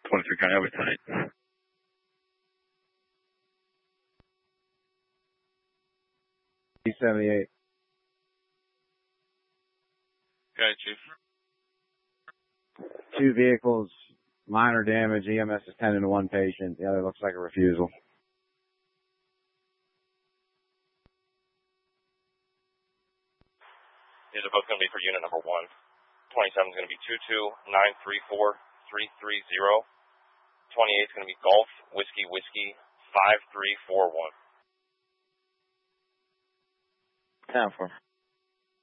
23 County Highway tonight. E78. Okay, Chief. 2 vehicles, minor damage. EMS is tending to 1 patient. The other looks like a refusal. These are both going to be for unit number 1. 27 is going to be 22934-330. 28 is going to be Golf Whiskey 5341. 10-4.